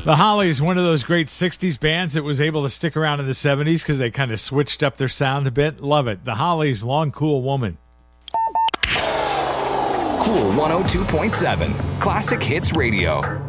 The Hollies, one of those great 60s bands that was able to stick around in the 70s because they kind of switched up their sound a bit. Love it. The Hollies, Long Cool Woman. Cool 102.7, Classic Hits Radio.